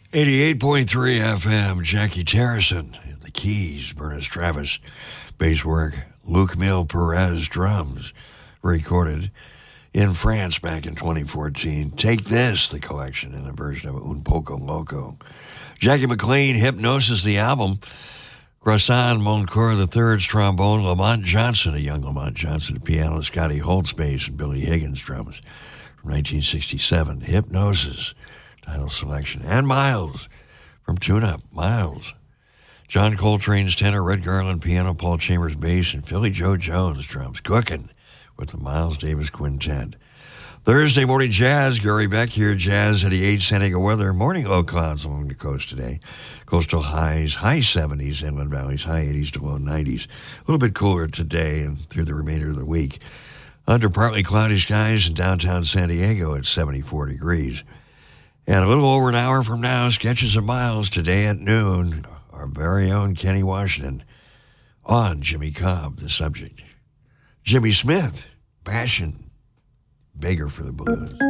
88.3 FM, Jackie Terrison, the keys, Bernice Travis, bass work, Luke Mil Perez, drums, recorded in France back in 2014. Take This, the collection, in a version of Un Poco Loco. Jackie McLean, Hypnosis, the album. Grossan Moncoeur III's trombone, Lamont Johnson, a young Lamont Johnson, the piano, Scotty Holtz bass, and Billy Higgins drums from 1967. Hypnosis, title selection. And Miles from Tune Up, Miles. John Coltrane's tenor, Red Garland piano, Paul Chambers bass, and Philly Joe Jones drums. Cooking with the Miles Davis Quintet. Thursday morning jazz, Gary Beck here, Jazz 88 San Diego weather. Morning low clouds along the coast today. Coastal highs, high 70s, inland valleys, high 80s to low 90s. A little bit cooler today and through the remainder of the week. Under partly cloudy skies in downtown San Diego at 74 degrees. And a little over an hour from now, Sketches of Miles today at noon. Our very own Kenny Washington on Jimmy Cobb, the subject. Jimmy Smith, Passion, Beggar for the Blues.